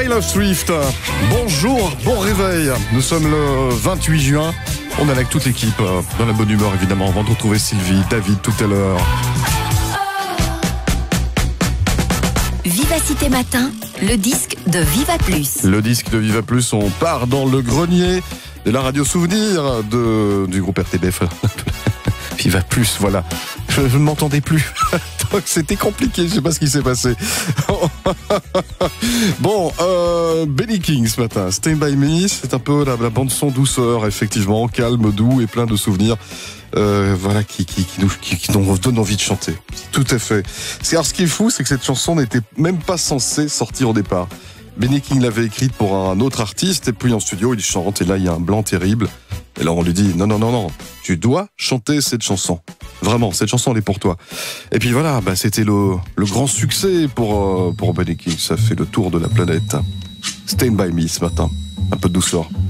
Taylor Swift. Bonjour, bon réveil. Nous sommes le 28 juin. On est avec toute l'équipe dans la bonne humeur évidemment. On va retrouver Sylvie, David tout à l'heure. Vivacité Matin, le disque de Viva Plus. Le disque de Viva Plus, on part dans le grenier de la radio souvenir du groupe RTBF. Viva Plus, voilà. Je ne m'entendais plus. Donc c'était compliqué, je sais pas ce qui s'est passé. Bon, Benny King ce matin, Stay By Me, c'est un peu la bande son douceur, effectivement, calme, doux et plein de souvenirs. Voilà, qui nous donne envie de chanter. Tout à fait. Alors, ce qui est fou, c'est que cette chanson n'était même pas censée sortir au départ. Benny King l'avait écrite pour un autre artiste, et puis en studio, il chante, et là, il y a un blanc terrible. Et là, on lui dit, non, tu dois chanter cette chanson. Vraiment, cette chanson, elle est pour toi. Et puis voilà, c'était le grand succès pour Benny King. Ça fait le tour de la planète. Stand By Me ce matin. Un peu de douceur.